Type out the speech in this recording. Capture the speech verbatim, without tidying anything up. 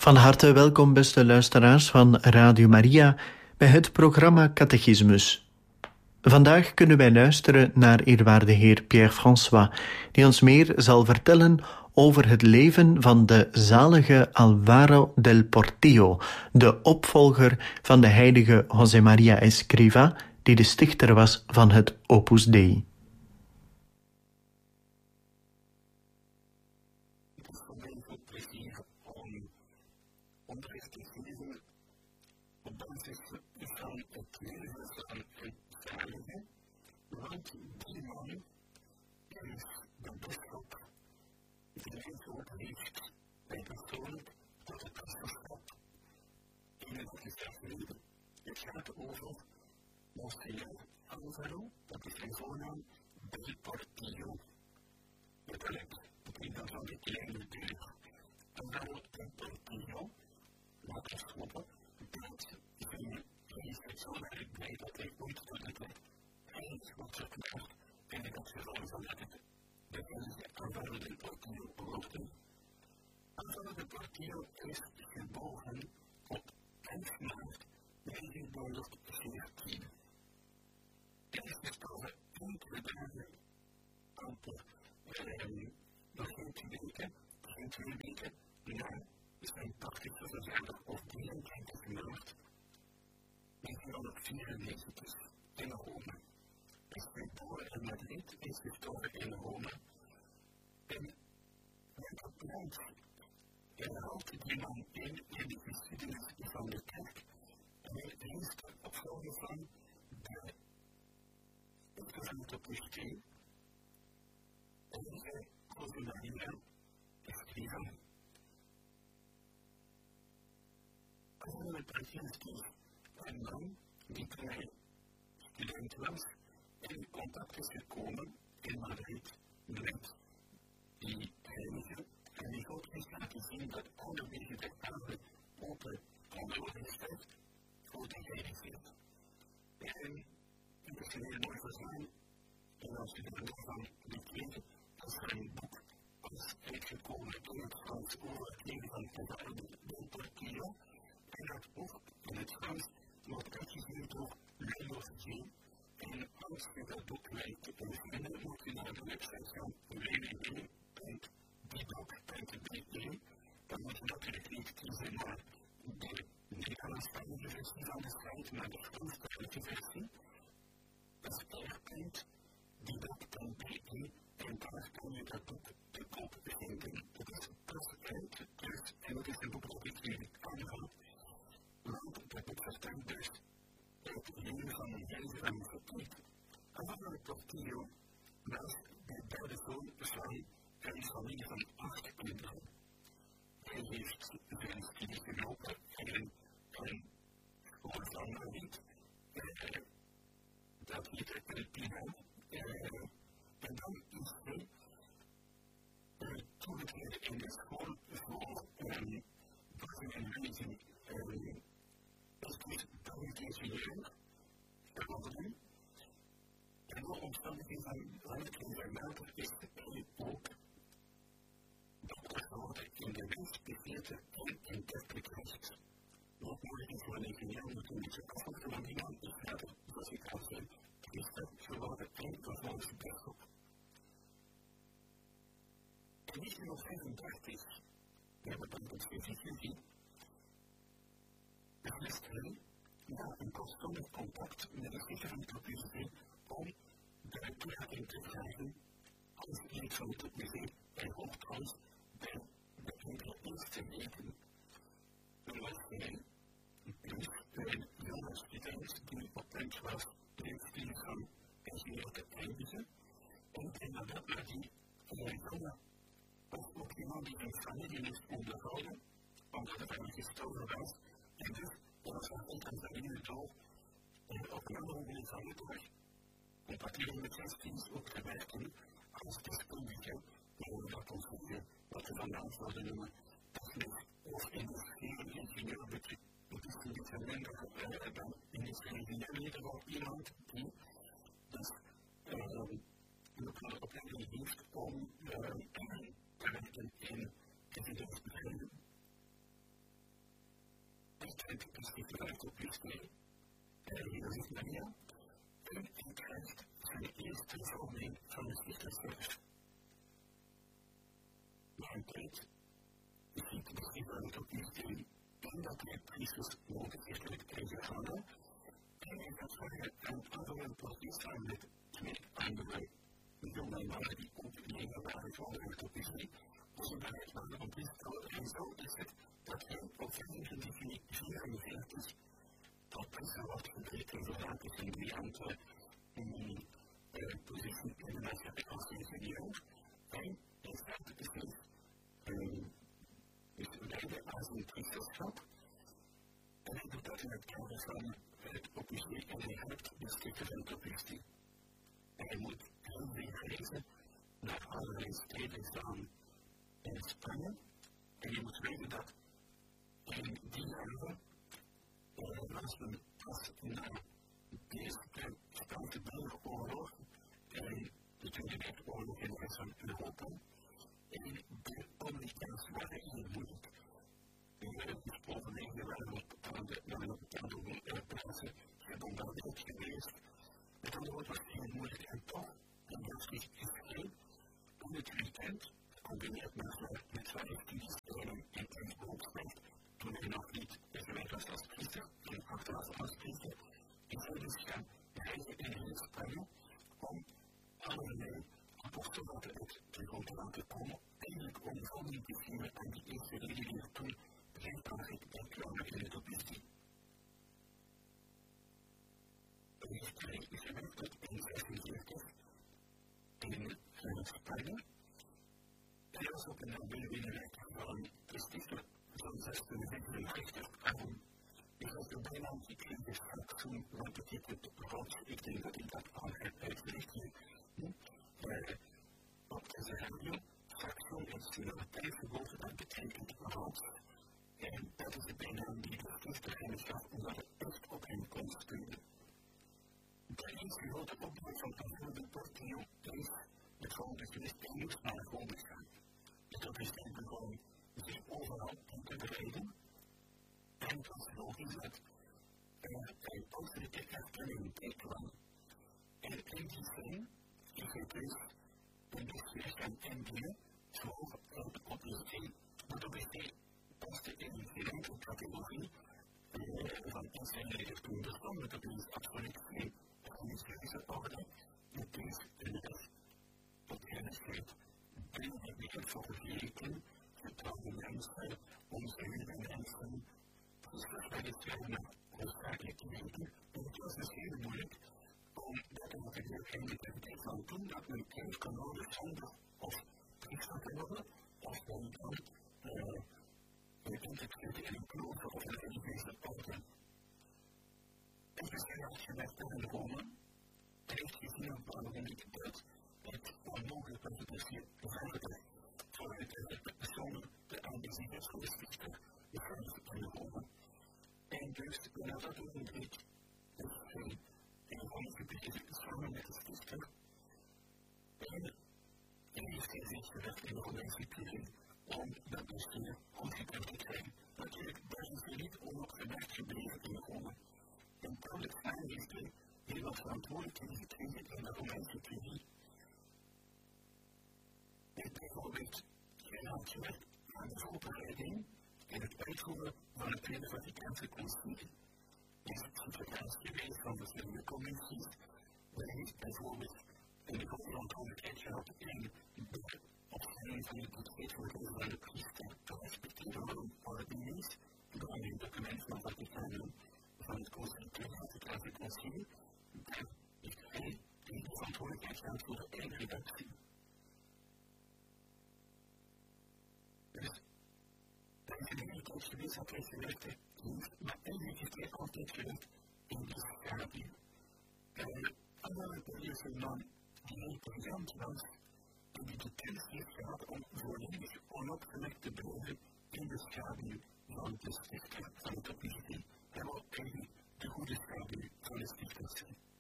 Van harte welkom, beste luisteraars van Radio Maria, bij het programma Catechismus. Vandaag kunnen wij luisteren naar eerwaarde heer Pierre-François, die ons meer zal vertellen over het leven van de zalige Álvaro del Portillo, de opvolger van de heilige José María Escrivá, die de stichter was van het Opus Dei. Monseñor Álvaro, dat is zijn voornaam, del Portillo. Letterlijk betekent van de kleine deur. Álvaro del Portillo, laat ons hopen, dat zijn geest zo erg blij dat hij ooit tot het hij wordt verklaard en dat ze van van het de heilige Álvaro del Portillo worden. Álvaro del Portillo is geboren op elf maart negentienhonderdveertien. Hij is gestorven enkele dagen amper, nog geen twee weken, geen twee weken na zijn tachtigste verjaardag op drieëntwintig maart negentienhonderdvierennegentig in Rome. Hij is geboren in Madrid, is gestorven in Rome. En welke plaats houdt die man in in de geschiedenis van de kerk? Hij is de opvolger van de van het Opus Dei, heilige José María Escrivá. Álvaro del Portillo is een man die toen hij student was in contact is gekomen in Madrid met die heilige en die God heeft laten zien dat alle wegen der aarde open konden worden gesteld voor de heiligheid. En het is een heel mooi verhaal. En als je er van dit lezen, als er een boek was uitgekomen in het Frans over het leven van Álvaro del Portillo, en dat ook in het Frans wordt uitgegeven door Le Logier. En als je dat boek lijkt te vinden, moet je naar de website gaan w w w punt dieboek punt b e. Dan moet je natuurlijk niet kiezen naar de Nederlandstalige versie van de site, maar de Franstalige versie. Dat is r punt dieboek punt b e en daar kan je dat boek te koop vinden. Het is pas uit, dus, en het is een boek dat ik jullie aanraad, want dat boek vertelt dus het leven van een heilige van een verkeerd. Álvaro del Portillo was de derde zoon van een familie van acht kinderen. Hij heeft zijn studie gelopen in een school van Madrid. Dat heette El Pinar. En dan is hij toegetreden in de school voor boeken en lezen. Is dus buiteningenieur geworden. En door omstandigheden van het leven later is hij ook dokter geworden in de wijsbegeerte en interpret recht. Wat moeilijk is voor een ingenieur om het een beetje afwachten, want die man is verder, zoals ik al zei, priester geworden en vervolgens bisschop. In negentienhonderdvijfendertig, we hebben dan het gezien, beslist hij na een kortstondig contact met de stichter van het Opus Dei om de toelating te vragen als lid van het Opus Dei. Hij hoort trouwens bij de enkele eerste leden. Dan was hij een jonge student die op punt was de studie van ingenieur te eindigen. En nadat naar die jonge was ook iemand die zijn familie moest onderhouden, omdat er een gestorven was. En dus was hij ook aan zijn nieuwe doel op een andere manier van het dag. Op papier met zijn dienst ook te werken als deskundige, dat ons wat we vandaag zouden noemen technisch of industrieel ingenieur. Het is een beetje minder dan industrieel ingenieur, in ieder geval iemand die dus een opleiding heeft om te werken in evidensbegrijpen. Jozef Maria en hij krijgt zijn eerste vorming van het stichterschap. Na een tijd ziet de schrijver op die steen in dat hij priesters mogen tegenhouden en hij gaat vragen aan andere protestant met twee andere jonge mannen die ook leden waren van de utopie, dus een bereid waren om te stellen. En zo is het dat hij op vijfentwintig juni vierenveertig tot priester wordt gebreken geraakt is een briljante positie in de maatschappij als ingenieur. En in feite beslist is leiden als een priesterschap. En hij doet dat in het kader van het opustie en hij helpt de stichter van het opustie. En hij moet heel veel reizen naar allerlei steden van Spanje. En je moet weten dat in die jaren, als we pas na de Eerste Spaanse Burgeroorlog en de Tweede Wereldoorlog in de rest van Europa, en de communicatie waren heel moeilijk. De spoorwegen waren op bepaalde plaatsen gebombardeerd geweest. Met andere woorden was het heel moeilijk en toch, en dat is heel, om het weekend, gecombineerd met zware studiestijlen en een beroepsrecht, toen hij nog niet gewerkt was als priester en achteraf als priester, is hij dus gaan reizen in heel Spanje om allerlei apostolaten uit de grond te laten komen, eigenlijk om vorming te geven aan die eerste reden die er toen rechtvaardig bij kwamen in het opustie. Hij is gewerkt tot in zesenveertig in Spanje. Hij was ook een medewerker van de stichter van zestienhonderdzevenenvijftig. Dus dat is een bijna antieke fractie, wat betekent rood. Ik denk dat ik dat al heb uitgelegd hier. Op deze radio, fractie is een partij verboden, dat betekent rood. En dat is de bijnaam die de stichter hem gaf, omdat het echt op hem kon steunen. De eerste grote opdracht van Pavlo Portillo is het volgende geweest. Hij moest naar Rome gaan. Dat is hij begon zich overal in te bereiden. En het was logisch dat hij positieve erkenning tegenkwam. En in die zin is het dus een dossier gaan inbieden voor het opustie. Het opustie paste in een enkele categorie van instellingen toen bestond. Het is absoluut geen religieuze orde. Het is een organiseerd binnen het midden voor weten, getrouwde mensen, onzeker mensen, verschillende stellen hoofdzakelijk te weten. En het was dus heel moeilijk om dat er een identiteit van toen dat men kind kan worden zonder of priester te worden, of dan dan geïntegreerd in een klooster of een religieuze orde. En dus hij had gewerkt in Rome, heeft gezien op een bepaalde manier dat het onmogelijk was het dossier verder voor de personen te aanbezien voor de stichter beveiligd in Rome. En dus, na dat ogenblik, is hij in Rome gebleven samen met de stichter. En hij heeft zich gewerkt in de Romeinse curie om dat dossier goedgekeurd te krijgen. Natuurlijk, daar is hij niet onopgemerkt gebleven in Rome. En Paulus Klein heeft hij heel wat verantwoordelijkheden gekregen in de Romeinse curie. Hij bijvoorbeeld had gewerkt aan de voorbereiding en het uitvoeren van het Tweede Vaticaanse Concilie. Hij is secretaris geweest van verschillende commissies. Hij heeft bijvoorbeeld een grote verantwoordelijkheid gehad in de opstelling van het budget voor de van de priester te respecteren van een ordenis, door een document van Vaticanum van het Concilie, Tweede Vaticaanse Concilie. Daar heeft hij die verantwoordelijkheid gehad voor de eigen redactie. Dus daar is een hele tijd geweest dat hij gewerkt heeft, maar eigenlijk heeft hij altijd gewerkt in de schaduw. Een andere Belgische man die heel briljant was en die de kennis heeft gehad om volledig onopgemerkt te blijven in de schaduw van de stichter van het opustie. Hij wil eigenlijk de goede schaduw van de stichter zijn.